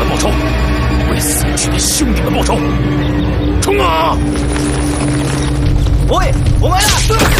们报仇，为死去的兄弟们报仇！冲啊！ 喂，我们来了！